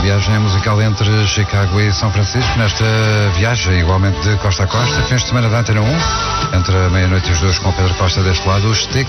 viagem musical entre Chicago e São Francisco, nesta viagem igualmente de costa a costa, fins de semana da Antena 1, entre a meia-noite e os dois com o Pedro Costa deste lado, os Sticks.